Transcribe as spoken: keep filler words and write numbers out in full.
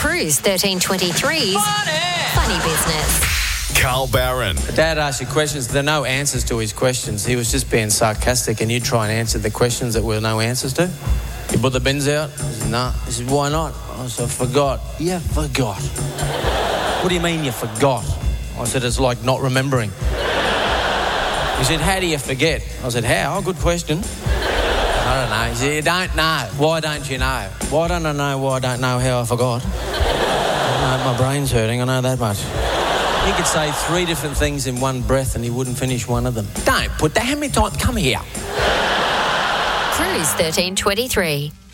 Cruise thirteen twenty-three's Funny, Funny Business. Carl Barron. Dad asked you questions. There are no answers to his questions. He was just being sarcastic, and you try and answer the questions that were no answers to. You put the bins out? I said, no. He said, why not? I said, I forgot. Yeah, forgot. What do you mean you forgot? I said, it's like not remembering. He said, how do you forget? I said, how? Oh, good question. I don't know. He said, you don't know. Why don't you know? Why don't I know why I don't know how I forgot? I know my brain's hurting, I know that much. He could say three different things in one breath and he wouldn't finish one of them. Don't put that. How many times? Come here. Cruise thirteen twenty-three.